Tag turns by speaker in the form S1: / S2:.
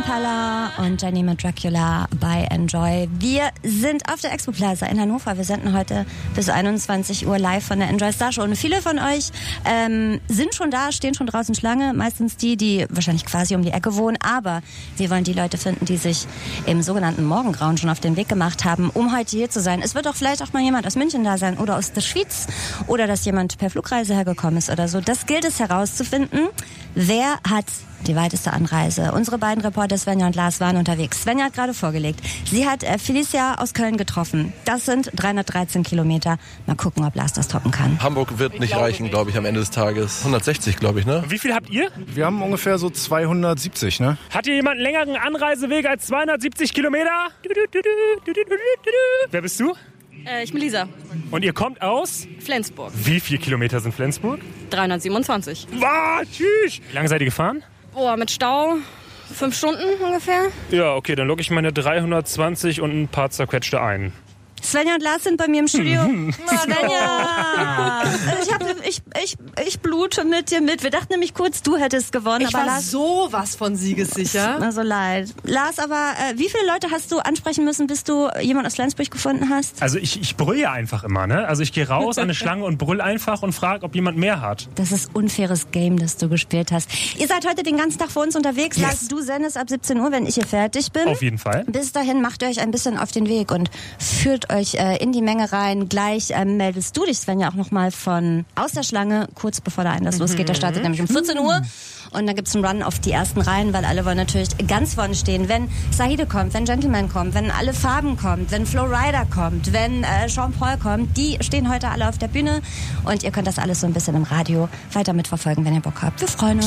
S1: Impala und Jenny mit Dracula bei Enjoy. Wir sind auf der Expo Plaza in Hannover. Wir senden heute bis 21 Uhr live von der Enjoy Star Show. Und viele von euch sind schon da, stehen schon draußen Schlange. Meistens die wahrscheinlich quasi um die Ecke wohnen. Aber wir wollen die Leute finden, die sich im sogenannten Morgengrauen schon auf den Weg gemacht haben, um heute hier zu sein. Es wird auch vielleicht auch mal jemand aus München da sein oder aus der Schweiz oder dass jemand per Flugreise hergekommen ist oder so. Das gilt es herauszufinden. Wer hat die weiteste Anreise? Unsere beiden Reporter Svenja und Lars waren unterwegs. Svenja hat gerade vorgelegt. Sie hat Felicia aus Köln getroffen. Das sind 313 Kilometer. Mal gucken, ob Lars das toppen kann.
S2: Hamburg wird nicht reichen, glaube ich, am Ende des Tages. 160, glaube ich, ne?
S3: Wie viel habt ihr?
S4: Wir haben ungefähr so 270, ne?
S3: Hat ihr jemand einen längeren Anreiseweg als 270 Kilometer? Wer bist du?
S5: Ich bin Lisa.
S3: Und ihr kommt aus?
S5: Flensburg.
S3: Wie viele Kilometer sind Flensburg?
S5: 327.
S3: Wow, tschüss. Wie lange seid ihr gefahren?
S5: Boah, mit Stau 5 Stunden ungefähr.
S3: Ja, okay, dann logge ich meine 320 und ein paar zerquetschte ein.
S1: Svenja und Lars sind bei mir im Studio. Svenja! Ich blute mit dir mit. Wir dachten nämlich kurz, du hättest gewonnen.
S6: Ich
S1: aber
S6: war
S1: Lars,
S6: sowas von siegessicher.
S1: Also leid. Lars, aber wie viele Leute hast du ansprechen müssen, bis du jemanden aus Flensburg gefunden hast?
S3: Also ich brülle ja einfach immer, ne? Also ich gehe raus an eine Schlange und brüll einfach und frage, ob jemand mehr hat.
S1: Das ist unfaires Game, das du gespielt hast. Ihr seid heute den ganzen Tag für uns unterwegs.
S3: Yes.
S1: Lars, du sendest ab 17 Uhr, wenn ich hier fertig bin.
S3: Auf jeden Fall.
S1: Bis dahin macht ihr euch ein bisschen auf den Weg und führt euch in die Menge rein. Gleich meldest du dich, Svenja, auch nochmal aus der Schlange, kurz bevor der Einlass losgeht. Der startet nämlich um 14 Uhr. Und dann gibt's einen Run auf die ersten Reihen, weil alle wollen natürlich ganz vorne stehen. Wenn Sahide kommt, wenn Gentleman kommt, wenn alle Farben kommt, wenn Flo Rida kommt, wenn Sean Paul kommt, die stehen heute alle auf der Bühne. Und ihr könnt das alles so ein bisschen im Radio weiter mitverfolgen, wenn ihr Bock habt. Wir freuen uns.